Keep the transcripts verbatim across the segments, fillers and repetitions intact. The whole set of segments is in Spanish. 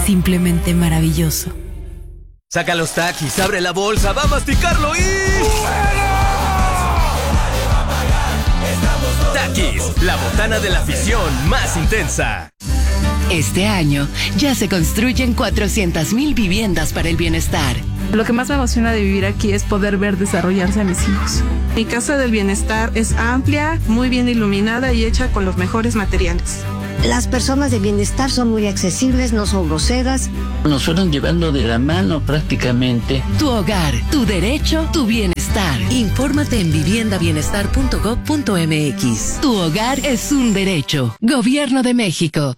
simplemente maravilloso. Saca los Takis, abre la bolsa, va a masticarlo y... Takis, la botana de la afición más intensa. Este año ya se construyen cuatrocientas mil viviendas para el bienestar. Lo que más me emociona de vivir aquí es poder ver desarrollarse a mis hijos. Mi casa del bienestar es amplia, muy bien iluminada y hecha con los mejores materiales. Las personas de bienestar son muy accesibles, no son groseras. Nos fueron llevando de la mano prácticamente. Tu hogar, tu derecho, tu bienestar. Infórmate en vivienda bienestar punto gob punto eme equis. Tu hogar es un derecho. Gobierno de México.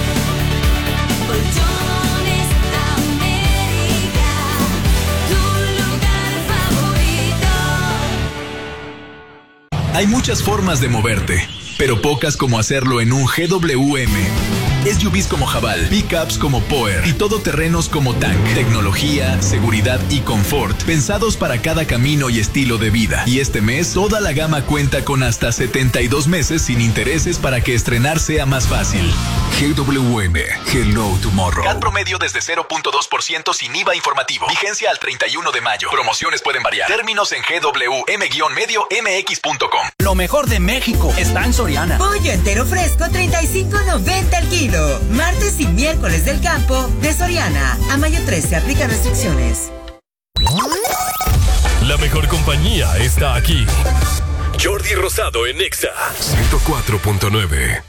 Hay muchas formas de moverte, pero pocas como hacerlo en un G W M. S U Vs como Haval, pickups como Power y todoterrenos como Tank. Tecnología, seguridad y confort, pensados para cada camino y estilo de vida. Y este mes, toda la gama cuenta con hasta setenta y dos meses sin intereses para que estrenar sea más fácil. G W M, Hello Tomorrow. C A T promedio desde cero punto dos por ciento sin I V A informativo. Vigencia al treinta y uno de mayo. Promociones pueden variar. Términos en G W M medio M X punto com. Lo mejor de México está en Soriana. Pollo entero fresco, treinta y cinco noventa el kilo. Martes y miércoles del campo de Soriana. A mayo trece aplica restricciones. La mejor compañía está aquí. Jordi Rosado en Exa ciento cuatro punto nueve.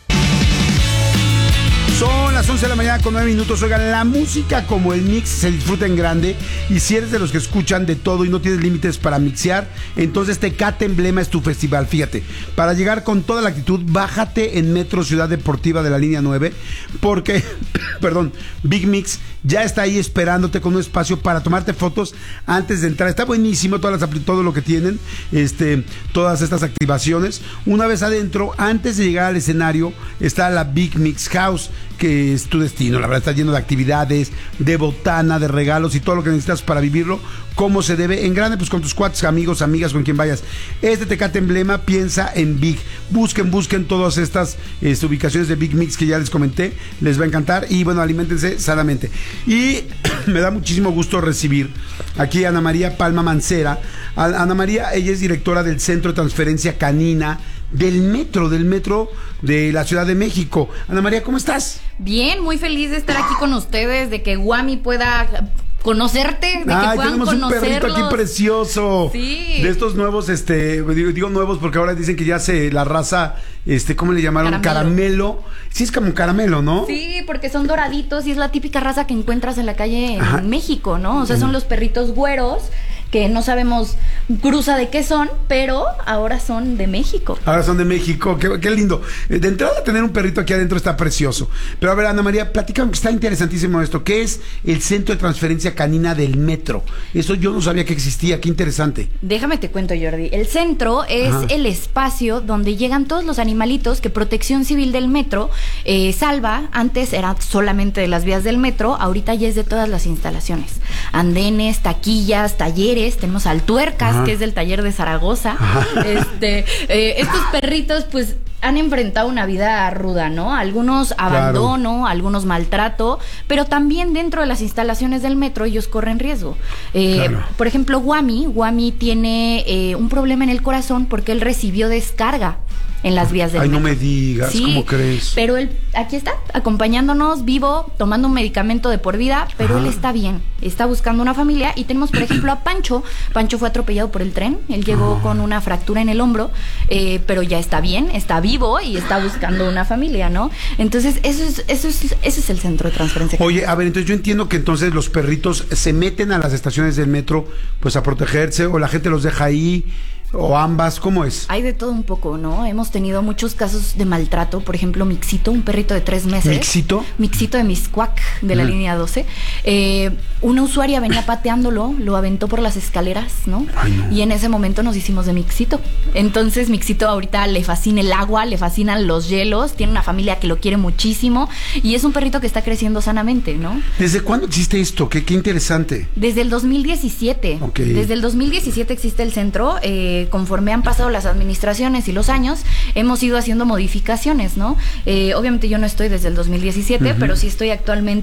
Son las once de la mañana con nueve minutos. Oigan, la música como el mix se disfruta en grande. Y si eres de los que escuchan de todo y no tienes límites para mixear, entonces Tecate Emblema es tu festival. Fíjate, para llegar con toda la actitud, bájate en Metro Ciudad Deportiva de la línea nueve. Porque, perdón, Big Mix ya está ahí esperándote con un espacio para tomarte fotos antes de entrar. Está buenísimo todas las, todo lo que tienen, este, todas estas activaciones. Una vez adentro, antes de llegar al escenario, está la Big Mix House, que es tu destino. La verdad, está lleno de actividades, de botana, de regalos y todo lo que necesitas para vivirlo como se debe. En grande, pues con tus cuates, amigos, amigas, con quien vayas. Este Tecate Emblema, piensa en Big. Busquen, busquen todas estas este, ubicaciones de Big Mix que ya les comenté. Les va a encantar. Y bueno, aliméntense sanamente. Y me da muchísimo gusto recibir aquí a Ana María Palma Mancera. A Ana María, ella es directora del Centro de Transferencia Canina del Metro, del Metro de la Ciudad de México. Ana María, ¿cómo estás? Bien, muy feliz de estar aquí con ustedes, de que Guami pueda conocerte, de que Ay, puedan tenemos conocerlos. un perrito aquí precioso. Sí. De estos nuevos, este, digo, digo nuevos porque ahora dicen que ya se, la raza, este, ¿cómo le llamaron? Caramelo. Caramelo. Sí, es como caramelo, ¿no? Sí, porque son doraditos y es la típica raza que encuentras en la calle en Ajá. México, ¿no? O sea, son los perritos güeros que no sabemos cruza de qué son, pero ahora son de México. Ahora son de México, qué, qué lindo. De entrada, tener un perrito aquí adentro está precioso. Pero a ver, Ana María, platícame, que está interesantísimo esto. ¿Qué es el Centro de Transferencia Canina del Metro? Eso yo no sabía que existía, qué interesante. Déjame te cuento, Jordi. El centro es Ajá. el espacio donde llegan todos los animalitos que Protección Civil del Metro eh, salva. Antes era solamente de las vías del metro, ahorita ya es de todas las instalaciones. Andenes, taquillas, talleres. Tenemos al Tuercas, Ajá. que es del taller de Zaragoza. Este, eh, estos perritos, pues, han enfrentado una vida ruda, ¿no? Algunos abandono, claro. algunos maltrato, pero también dentro de las instalaciones del metro ellos corren riesgo. Eh, claro. Por ejemplo, Guami, Guami tiene eh, un problema en el corazón porque él recibió descarga en las vías del Ay, metro. no me digas, sí, ¿cómo crees? Pero él aquí está, acompañándonos, vivo, tomando un medicamento de por vida, pero Ajá. él está bien, está buscando una familia. Y tenemos, por ejemplo, a Pancho. Pancho fue atropellado por el tren, él llegó oh. con una fractura en el hombro, eh, pero ya está bien, está vivo y está buscando una familia, ¿no? Entonces, eso es, eso es, ese es el centro de transferencia. Oye, a ver, entonces yo entiendo que entonces los perritos se meten a las estaciones del metro, pues a protegerse, o la gente los deja ahí, o ambas, ¿cómo es? Hay de todo un poco, ¿no? Hemos tenido muchos casos de maltrato. Por ejemplo, Mixito, un perrito de tres meses. ¿Mixito? Mixito de Miscuac, de la uh-huh. línea doce. Eh, una usuaria venía pateándolo, lo aventó por las escaleras, ¿no? Ay, no. Y en ese momento nos hicimos de Mixito. Entonces, Mixito ahorita le fascina el agua, le fascinan los hielos, tiene una familia que lo quiere muchísimo y es un perrito que está creciendo sanamente, ¿no? ¿Desde cuándo existe esto? Qué, qué interesante. Desde el dos mil diecisiete. Okay. Desde el dos mil diecisiete existe el centro. Eh, conforme han pasado las administraciones y los años, hemos ido haciendo modificaciones, ¿no? Eh, obviamente yo no estoy desde el dos mil diecisiete, uh-huh. pero sí estoy actualmente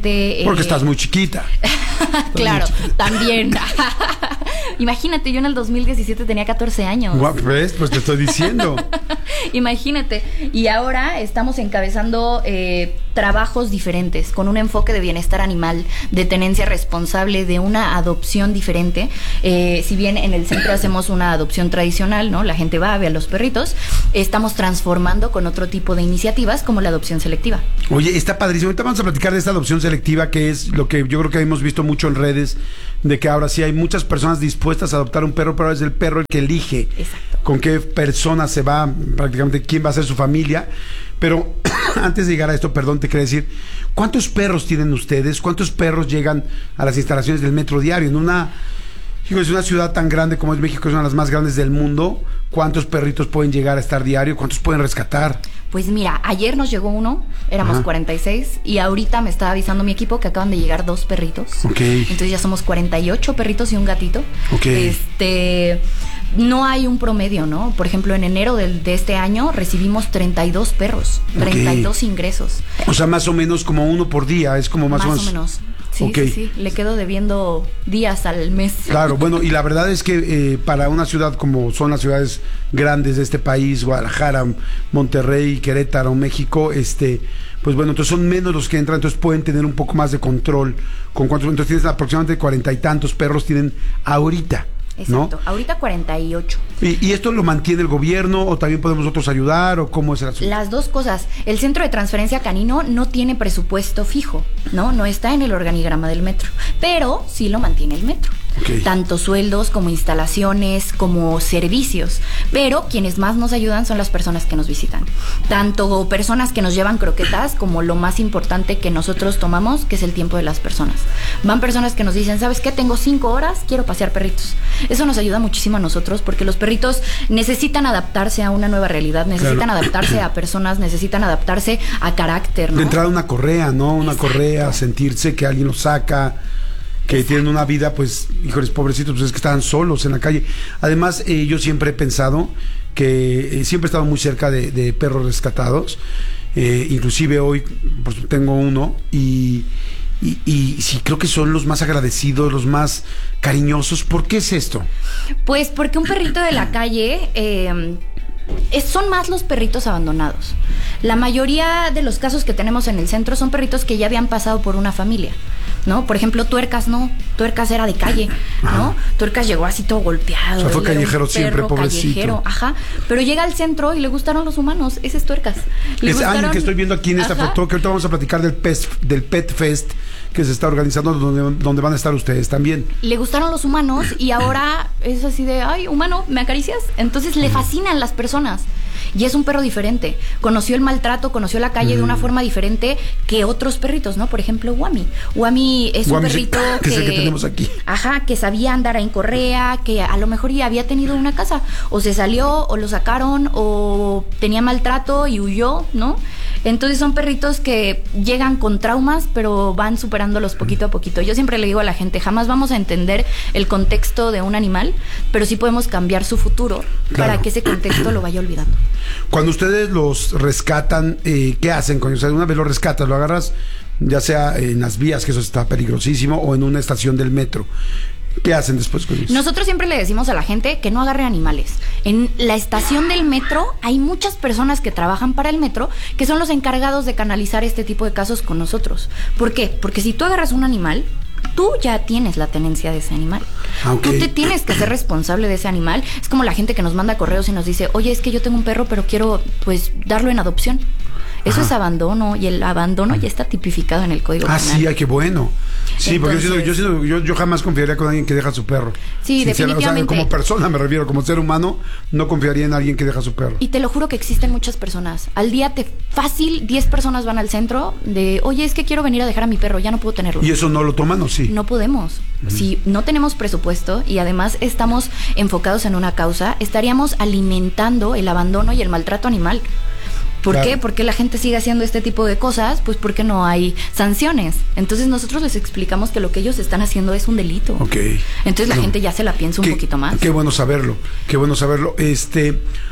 Imagínate... Porque eh, estás muy chiquita. Claro, muy chiquita. También. Imagínate, yo en el dos mil diecisiete tenía catorce años. ¿Ves? Pues te estoy diciendo. Imagínate. Y ahora estamos encabezando eh, trabajos diferentes, con un enfoque de bienestar animal, de tenencia responsable, de una adopción diferente. Eh, si bien en el centro hacemos una adopción tradicional, ¿no? La gente va, ve a los perritos, estamos transformando con otro tipo de iniciativas como la adopción selectiva. Oye, está padrísimo. Ahorita vamos a platicar de esta adopción selectiva, que es lo que yo creo que hemos visto mucho en redes, de que ahora sí hay muchas personas dispuestas a adoptar un perro, pero es el perro el que elige. Exacto. Con qué persona se va, prácticamente quién va a ser su familia. Pero antes de llegar a esto, perdón, te quería decir, ¿cuántos perros tienen ustedes? ¿Cuántos perros llegan a las instalaciones del Metro Diario? En una, digo, es una ciudad tan grande como es México, es una de las más grandes del mundo. ¿Cuántos perritos pueden llegar a estar diario? ¿Cuántos pueden rescatar? Pues mira, ayer nos llegó uno, éramos Ajá. cuarenta y seis, y ahorita me está avisando mi equipo que acaban de llegar dos perritos. Okay. Entonces ya somos cuarenta y ocho perritos y un gatito. Okay. Este, no hay un promedio, ¿no? Por ejemplo, en enero del, de este año recibimos treinta y dos perros, okay. treinta y dos ingresos. O sea, más o menos como uno por día, es como más, más o menos. o menos. Sí, okay. sí, sí, le quedo debiendo días al mes. Claro, bueno, y la verdad es que eh, para una ciudad como son las ciudades grandes de este país, Guadalajara, Monterrey, Querétaro, México, este, pues bueno, entonces son menos los que entran, entonces pueden tener un poco más de control con cuántos, entonces tienes aproximadamente cuarenta y tantos perros tienen ahorita. Exacto, ¿no? Ahorita cuarenta y ocho. ¿Y, ¿Y esto lo mantiene el gobierno o también podemos nosotros ayudar o cómo es el asunto? Las dos cosas. El Centro de Transferencia Canino no tiene presupuesto fijo, ¿no? No está en el organigrama del metro, pero sí lo mantiene el metro. Okay. Tanto sueldos como instalaciones como servicios, pero quienes más nos ayudan son las personas que nos visitan, tanto personas que nos llevan croquetas como lo más importante que nosotros tomamos, que es el tiempo de las personas. Van personas que nos dicen, ¿sabes qué? Tengo cinco horas, quiero pasear perritos. Eso nos ayuda muchísimo a nosotros porque los perritos necesitan adaptarse a una nueva realidad, necesitan claro. adaptarse a personas, necesitan adaptarse a carácter, ¿no? De entrada una correa, ¿no? Una Exacto. correa, sentirse que alguien los saca, que Exacto. tienen una vida, pues, híjoles, pobrecitos, pues es que estaban solos en la calle. Además, eh, yo siempre he pensado que eh, siempre he estado muy cerca de, de perros rescatados, eh, inclusive hoy pues, tengo uno y, y, y sí creo que son los más agradecidos, los más cariñosos. ¿Por qué es esto? Pues porque un perrito de la calle... Eh, Es, son más los perritos abandonados. La mayoría de los casos que tenemos en el centro son perritos que ya habían pasado por una familia, ¿no? Por ejemplo, Tuercas no, Tuercas era de calle, ¿no? Tuercas llegó así todo golpeado. O sea, fue callejero siempre, pobrecito. Callejero, ajá. Pero llega al centro y le gustaron los humanos, ese es Tuercas. Le es gustaron... alguien que estoy viendo aquí en esta ajá. foto, que ahorita vamos a platicar del Pet, del Pet Fest que se está organizando, donde, donde van a estar ustedes también. Le gustaron los humanos y ahora es así de, ay, humano, ¿me acaricias? Entonces le fascinan las personas. Y es un perro diferente. Conoció el maltrato, conoció la calle mm. de una forma diferente que otros perritos, ¿no? Por ejemplo, Wami. Wami es Wami, un perrito sí, que... que... es el que tenemos aquí. Ajá, que sabía andar en correa, que a lo mejor ya había tenido una casa. O se salió, o lo sacaron, o tenía maltrato y huyó, ¿no? Entonces son perritos que llegan con traumas, pero van superándolos poquito a poquito. Yo siempre le digo a la gente, jamás vamos a entender el contexto de un animal, pero sí podemos cambiar su futuro claro. para que ese contexto lo vaya olvidando. Cuando ustedes los rescatan, eh, ¿qué hacen con ellos? O sea, una vez los rescatas, lo agarras ya sea en las vías, que eso está peligrosísimo, o en una estación del metro. ¿Qué hacen después con ellos? Nosotros siempre le decimos a la gente que no agarre animales. En la estación del metro hay muchas personas que trabajan para el metro que son los encargados de canalizar este tipo de casos con nosotros. ¿Por qué? Porque si tú agarras un animal, tú ya tienes la tenencia de ese animal. Okay. Tú te tienes que ser responsable de ese animal. Es como la gente que nos manda correos y nos dice, oye, es que yo tengo un perro, pero quiero pues darlo en adopción. Eso Ajá. es abandono, y el abandono ya está tipificado en el Código ah, Penal. Sí, ay, qué bueno. Sí, Entonces, porque yo, siento, yo, siento, yo, yo jamás confiaría con alguien que deja a su perro. Sí, definitivamente. O sea, como persona me refiero, como ser humano, no confiaría en alguien que deja a su perro. Y te lo juro que existen muchas personas. Al día te fácil, diez personas van al centro de, oye, es que quiero venir a dejar a mi perro, ya no puedo tenerlo. ¿Y eso no lo toman o sí? No podemos. Uh-huh. Si no tenemos presupuesto y además estamos enfocados en una causa, estaríamos alimentando el abandono y el maltrato animal. ¿Por claro. qué? Porque la gente sigue haciendo este tipo de cosas, pues porque no hay sanciones. Entonces nosotros les explicamos que lo que ellos están haciendo es un delito. Okay. Entonces la no. gente ya se la piensa un qué, poquito más. Qué bueno saberlo, qué bueno saberlo. Este,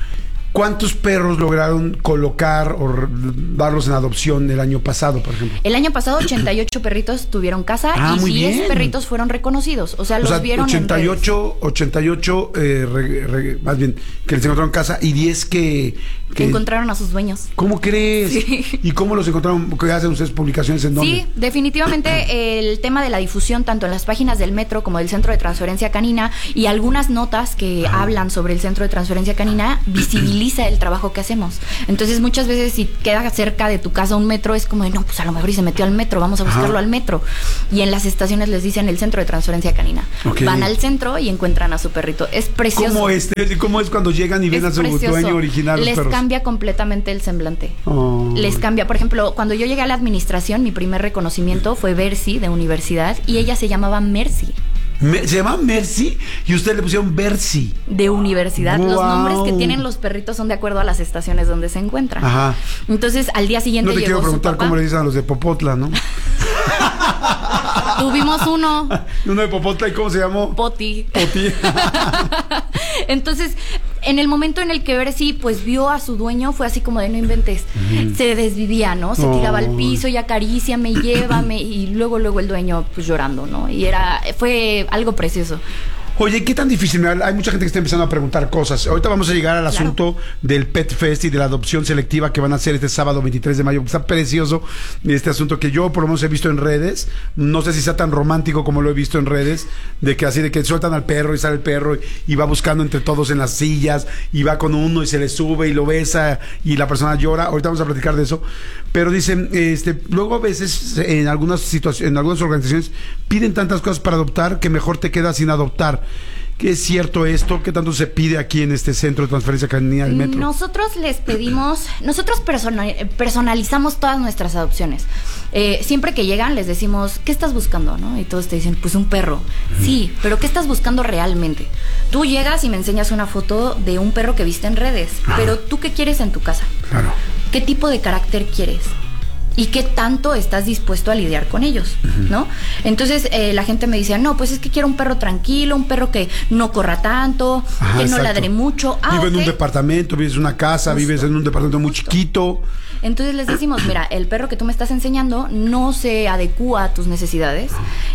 ¿Cuántos perros lograron colocar o r- darlos en adopción el año pasado, por ejemplo? El año pasado ochenta y ocho perritos tuvieron casa Ah, y muy diez bien. perritos fueron reconocidos. O sea, O los sea, vieron en ochenta y ocho, redes. ochenta y ocho eh, re- re- más bien, que les encontraron casa y diez que... que Encontraron a sus dueños. ¿Cómo crees? Sí. ¿Y cómo los encontraron? ¿Qué hacen ustedes publicaciones en dónde? Sí, definitivamente el tema de la difusión tanto en las páginas del Metro como del Centro de Transferencia Canina y algunas notas que Ajá. hablan sobre el Centro de Transferencia Canina visibiliza el trabajo que hacemos. Entonces muchas veces si queda cerca de tu casa un metro es como de, no, pues a lo mejor y se metió al metro, vamos a buscarlo Ajá. al metro. Y en las estaciones les dicen el Centro de Transferencia Canina. Ok. Van al centro y encuentran a su perrito. Es precioso. ¿Cómo, este, ¿Cómo es cuando llegan y ven Es a su precioso. dueño original? Los Les perros? cambia completamente el semblante. Oh. Les cambia. Por ejemplo, cuando yo llegué a la administración, mi primer reconocimiento fue Bercy de universidad y ella se llamaba Mercy. Me- se llama Mercy y ustedes le pusieron Bercy. De universidad. Los Wow. nombres que tienen los perritos son de acuerdo a las estaciones donde se encuentran. Ajá. Entonces, al día siguiente No te llegó quiero su preguntar papá. cómo le dicen a los de Popotla, ¿no? Tuvimos uno. Uno de Popotla, ¿y cómo se llamó? Poti. Poti. Entonces, en el momento en el que Bercy pues vio a su dueño, fue así como de no inventes. Ujú. Se desvivía, ¿no? Se tiraba al Oh. piso y acaríciame, llévame. Y luego, luego el dueño pues llorando, ¿no? Y era, fue algo precioso. Oye, ¿qué tan difícil? Mira, hay mucha gente que está empezando a preguntar cosas. Ahorita vamos a llegar al Claro. asunto del Pet Fest y de la adopción selectiva que van a hacer este sábado veintitrés de mayo. Está precioso este asunto que yo por lo menos he visto en redes. No sé si sea tan romántico como lo he visto en redes, de que así de que sueltan al perro y sale el perro y, y va buscando entre todos en las sillas y va con uno y se le sube y lo besa y la persona llora. Ahorita vamos a platicar de eso. Pero dicen, este, luego a veces en algunas situaciones, en algunas organizaciones piden tantas cosas para adoptar que mejor te quedas sin adoptar. ¿Qué es cierto esto? ¿Qué tanto se pide aquí en este centro de transferencia canina del Metro? Nosotros les pedimos, nosotros persona- personalizamos todas nuestras adopciones. Eh, siempre que llegan les decimos, ¿qué estás buscando? ¿No? Y todos te dicen, pues un perro. Sí, pero ¿qué estás buscando realmente? Tú llegas y me enseñas una foto de un perro que viste en redes, pero ¿tú qué quieres en tu casa? Claro. ¿Qué tipo de carácter quieres? ¿Y qué tanto estás dispuesto a lidiar con ellos? ¿No? Entonces eh, la gente me dice, no, pues es que quiero un perro tranquilo, un perro que no corra tanto, Ajá, que no exacto. ladre mucho. Ah, Vive en un ok. departamento, vives en una casa, Justo, vives en un departamento muy justo. chiquito. Entonces les decimos, mira, el perro que tú me estás enseñando no se adecúa a tus necesidades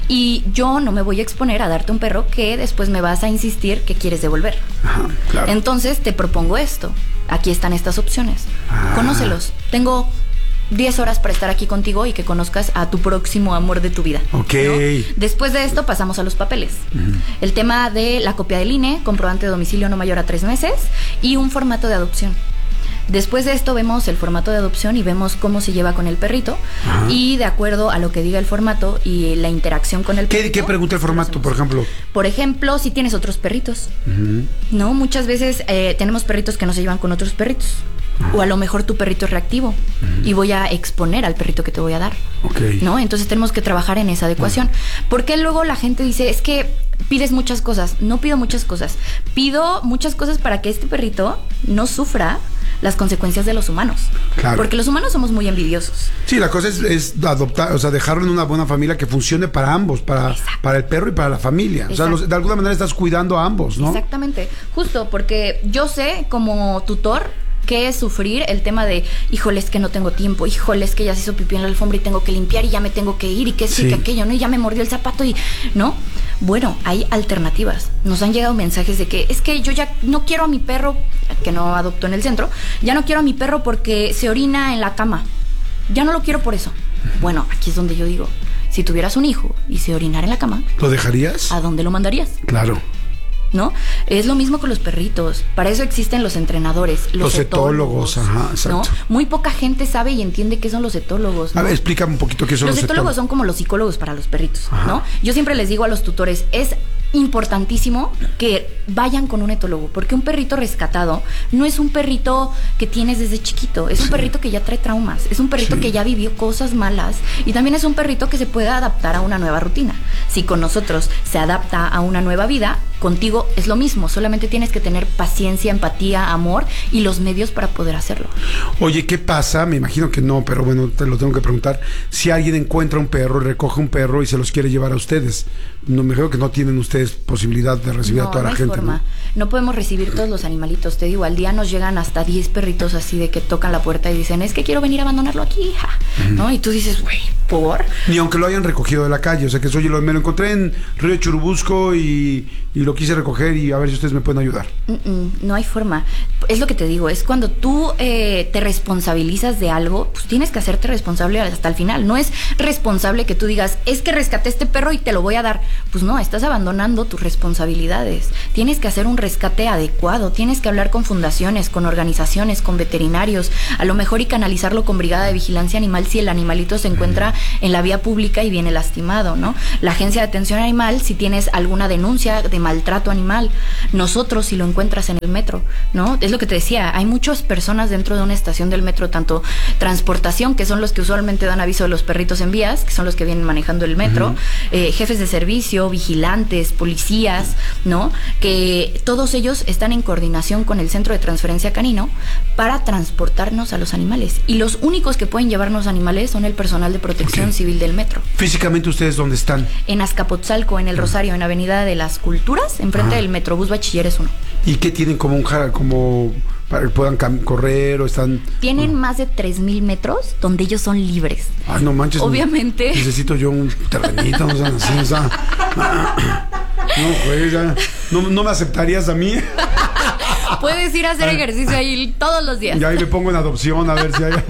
y yo no me voy a exponer a darte un perro que después me vas a insistir que quieres devolver. Ajá, claro. Entonces te propongo esto. Aquí están estas opciones. Ah. Conócelos. Tengo diez horas para estar aquí contigo y que conozcas a tu próximo amor de tu vida. Ok. ¿No? Después de esto pasamos a los papeles. Ujú. El tema de la copia del I N E, comprobante de domicilio no mayor a tres meses y un formato de adopción. Después de esto vemos el formato de adopción y vemos cómo se lleva con el perrito. Ajá. Y de acuerdo a lo que diga el formato y la interacción con el ¿Qué, perrito. ¿Qué pregunta el formato, por ejemplo? Por ejemplo, si tienes otros perritos. Ujú. No, muchas veces eh, tenemos perritos que no se llevan con otros perritos. O a lo mejor tu perrito es reactivo y voy a exponer al perrito que te voy a dar. Ok. ¿No? Entonces tenemos que trabajar en esa adecuación. Porque luego la gente dice, es que pides muchas cosas. No pido muchas cosas. Pido muchas cosas para que este perrito no sufra las consecuencias de los humanos. Claro. Porque los humanos somos muy envidiosos. Sí, la cosa es, es adoptar, o sea, dejarlo en una buena familia que funcione para ambos, para, para el perro y para la familia. O sea, Exacto. los- de alguna manera estás cuidando a ambos, ¿no? Exactamente, justo porque yo sé como tutor qué es sufrir el tema de, híjole, es que no tengo tiempo, híjole, es que ya se hizo pipí en la alfombra y tengo que limpiar y ya me tengo que ir y que sí, Sí. que aquello, ¿no? Y ya me mordió el zapato y, ¿no? Bueno, hay alternativas. Nos han llegado mensajes de que es que yo ya no quiero a mi perro, que no adoptó en el centro, ya no quiero a mi perro porque se orina en la cama. Ya no lo quiero por eso. Bueno, aquí es donde yo digo, si tuvieras un hijo y se orinara en la cama, ¿Lo dejarías? ¿a dónde lo mandarías? Claro. ¿No? Es lo mismo con los perritos. Para eso existen los entrenadores, los, Los etólogos, ajá, exacto. ¿no? Muy poca gente sabe y entiende qué son los etólogos, ¿no? A ver, explícame un poquito qué son Los los, etólogos son como los psicólogos para los perritos, Ajá. ¿no? Yo siempre les digo a los tutores, es importantísimo que vayan con un etólogo, porque un perrito rescatado no es un perrito que tienes desde chiquito, es un perrito que ya trae traumas, es un perrito Sí. que ya vivió cosas malas y también es un perrito que se puede adaptar a una nueva rutina. Si con nosotros se adapta a una nueva vida, contigo es lo mismo, solamente tienes que tener paciencia, empatía, amor y los medios para poder hacerlo. Oye, ¿qué pasa? Me imagino que no, pero bueno, te lo tengo que preguntar. Si alguien encuentra un perro, recoge un perro y se los quiere llevar a ustedes, no me creo que no tienen ustedes posibilidad de recibir no, a toda no la gente. Forma. ¿no? No podemos recibir todos los animalitos, te digo, al día nos llegan hasta diez perritos así de que tocan la puerta y dicen, es que quiero venir a abandonarlo aquí, hija, uh-huh. ¿no? Y tú dices, güey, ¿por? Ni aunque lo hayan recogido de la calle, o sea que soy, lo, me lo encontré en Río Churubusco y, y lo quise recoger y a ver si ustedes me pueden ayudar. Mm-mm, no hay forma. Es lo que te digo, es cuando tú eh, te responsabilizas de algo, pues tienes que hacerte responsable hasta el final. No es responsable que tú digas, es que rescaté este perro y te lo voy a dar. Pues no, estás abandonando tus responsabilidades. Tienes que hacer un rescate adecuado, tienes que hablar con fundaciones, con organizaciones, con veterinarios, a lo mejor y canalizarlo con brigada de vigilancia animal si el animalito se encuentra en la vía pública y viene lastimado, ¿no? La agencia de atención animal si tienes alguna denuncia de maltrato animal. Nosotros si lo encuentras en el metro, ¿no? Es lo que te decía, hay muchas personas dentro de una estación del metro, tanto transportación, que son los que usualmente dan aviso de los perritos en vías, que son los que vienen manejando el metro, uh-huh. eh, jefes de servicio, vigilantes, policías, ¿no? Que todos ellos están en coordinación con el Centro de Transferencia Canino para transportarnos a los animales. Y los únicos que pueden llevarnos animales son el personal de protección okay. civil del metro. ¿Físicamente ustedes dónde están? En Azcapotzalco, en el Rosario, en Avenida de las Culturas, enfrente ah. del Metrobús Bachilleres uno. ¿Y qué tienen como un como para que puedan cam- correr o están? Tienen uh. más de tres mil metros donde ellos son libres. Ay, no manches. Obviamente. No, necesito yo un terrenito, o sea, así, o sea, no, pues, ya, no, no me aceptarías a mí. Puedes ir a hacer ejercicio ahí todos los días. Ya ahí me pongo en adopción a ver si hay.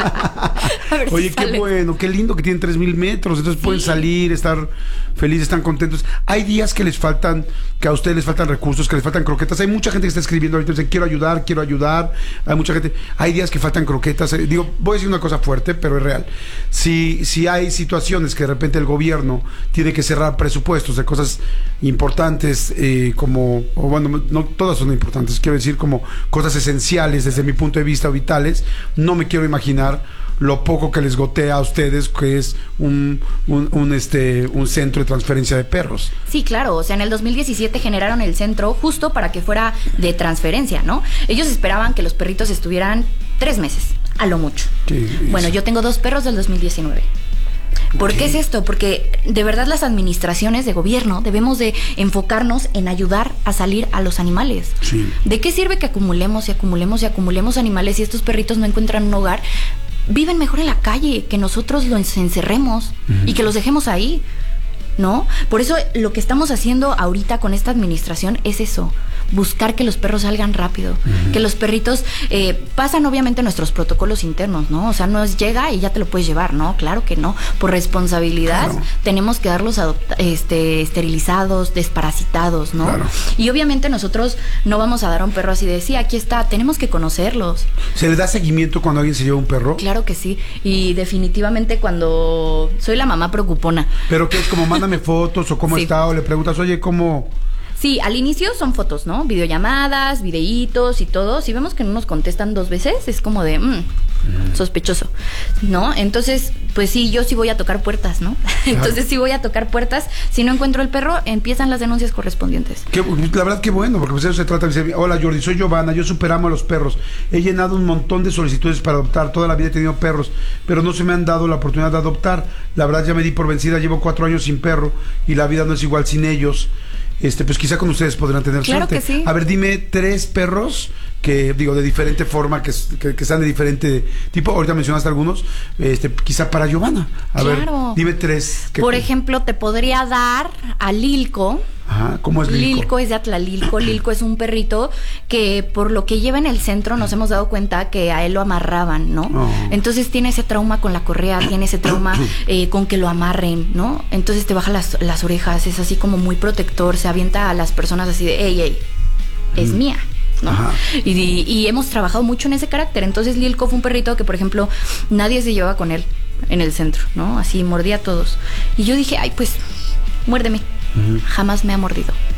ver Oye, si qué sales. bueno, qué lindo que tienen tres mil metros. Entonces sí. pueden salir, estar felices, están contentos. Hay días que les faltan, que a ustedes les faltan recursos, que les faltan croquetas. Hay mucha gente que está escribiendo ahorita, dice, quiero ayudar, quiero ayudar. Hay mucha gente. Hay días que faltan croquetas. Eh, digo, voy a decir una cosa fuerte, pero es real. Si, si hay situaciones que de repente el gobierno tiene que cerrar presupuestos de cosas importantes, eh, como, o bueno, no todas son importantes, quiero decir, como cosas esenciales desde mi punto de vista, vitales, no me quiero imaginar lo poco que les gotea a ustedes, que es un, un, un, este, un centro de transferencia de perros. Sí, claro, o sea, en el dos mil diecisiete generaron el centro justo para que fuera de transferencia, ¿no? Ellos esperaban que los perritos estuvieran tres meses, a lo mucho. Sí, bueno, yo tengo dos perros del dos mil diecinueve. ¿Por qué es esto? Porque de verdad las administraciones de gobierno debemos de enfocarnos en ayudar a salir a los animales. Sí. ¿De qué sirve que acumulemos y acumulemos y acumulemos animales si estos perritos no encuentran un hogar? Viven mejor en la calle, que nosotros los encerremos uh-huh. y que los dejemos ahí, ¿no? Por eso lo que estamos haciendo ahorita con esta administración es eso, buscar que los perros salgan rápido, uh-huh. que los perritos eh, pasan obviamente nuestros protocolos internos, ¿no? O sea, no es llega y ya te lo puedes llevar, ¿no? Claro que no. Por responsabilidad claro. tenemos que darlos adopta- este, esterilizados, desparasitados, ¿no? Claro. Y obviamente nosotros no vamos a dar a un perro así de, sí, aquí está, tenemos que conocerlos. ¿Se le da seguimiento cuando alguien se lleva un perro? Claro que sí, y definitivamente cuando soy la mamá preocupona. ¿Pero qué es como mándame fotos o cómo sí. está? O le preguntas, oye, ¿cómo...? Sí, al inicio son fotos, ¿no? Videollamadas, videitos y todo. Si vemos que no nos contestan dos veces, es como de, mmm, mm. sospechoso, ¿no? Entonces, pues sí, yo sí voy a tocar puertas, ¿no? Claro. Entonces sí voy a tocar puertas. Si no encuentro el perro, empiezan las denuncias correspondientes. Qué, la verdad que bueno, porque pues eso se trata de decir, hola Jordi, soy Giovanna, yo superamo a los perros. He llenado un montón de solicitudes para adoptar, toda la vida he tenido perros, pero no se me han dado la oportunidad de adoptar. La verdad ya me di por vencida, llevo cuatro años sin perro y la vida no es igual sin ellos. Este, pues quizá con ustedes podrán tener claro suerte. Que sí. A ver, dime tres perros que, digo, de diferente forma, que, que, que sean de diferente tipo. Ahorita mencionaste algunos, este, quizá para Giovanna. A claro. ver, dime tres. Que, Por ejemplo, te podría dar a Lilco. Ajá, ¿cómo es Lilco? Lilco es de Atlalilco. Lilco es un perrito que por lo que lleva en el centro nos hemos dado cuenta que a él lo amarraban, ¿no? Oh. Entonces tiene ese trauma con la correa, tiene ese trauma eh, con que lo amarren, ¿no? Entonces te baja las, las orejas, es así como muy protector, se avienta a las personas así de, ey, ey, es mm. mía. ¿no? Y, y hemos trabajado mucho en ese carácter. Entonces Lilco fue un perrito que, por ejemplo, nadie se llevaba con él en el centro, ¿no? Así mordía a todos. Y yo dije, ay, pues, muérdeme. Uh-huh. Jamás me ha mordido.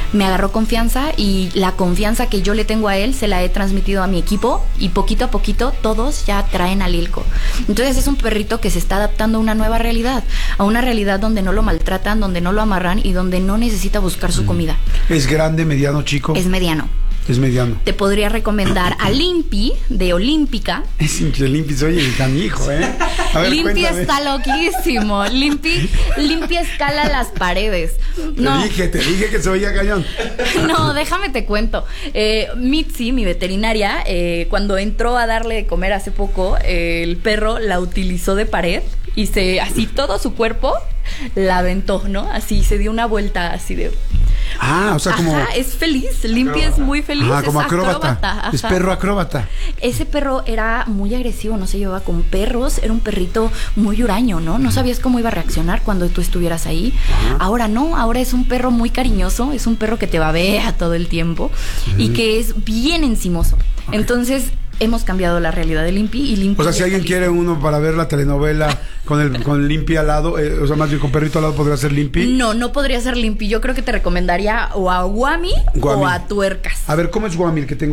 me agarró confianza y la confianza que yo le tengo a él se la he transmitido a mi equipo y poquito a poquito todos ya traen a Lilko. Entonces es un perrito que se está adaptando a una nueva realidad, a una realidad donde no lo maltratan, donde no lo amarran y donde no necesita buscar su comida. ¿Es grande, mediano, chico? Es mediano. Es mediano. Te podría recomendar a Limpi, de Olímpica. Es increíble, Limpi, oye, el canijo, ¿eh? A ver, Limpi cuéntame. está loquísimo. Limpi, Limpi escala las paredes. No. Te dije, te dije que se oía cañón. No, déjame te cuento. Eh, Mitzi, mi veterinaria, eh, cuando entró a darle de comer hace poco, eh, el perro la utilizó de pared y se, así todo su cuerpo la aventó, ¿no? Así se dio una vuelta así de... Ah, o sea, como... Ajá, es feliz, Limpi es muy feliz. Ah, como es acróbata. acróbata, Es perro acróbata. Ese perro era muy agresivo, no se llevaba con perros, era un perrito muy huraño, ¿no? No sabías cómo iba a reaccionar cuando tú estuvieras ahí. Ajá. Ahora no, ahora es un perro muy cariñoso, es un perro que te babea todo el tiempo uh-huh. y que es bien encimoso. Okay. Entonces... hemos cambiado la realidad de Limpi y Limpi. O sea, si alguien feliz. quiere uno para ver la telenovela con el con Limpi al lado, eh, o sea, más bien con perrito al lado, ¿podría ser Limpi? No, no podría ser Limpi. Yo creo que te recomendaría o a Guami, Guami. o a Tuercas. A ver, ¿cómo es Guami el que tengo?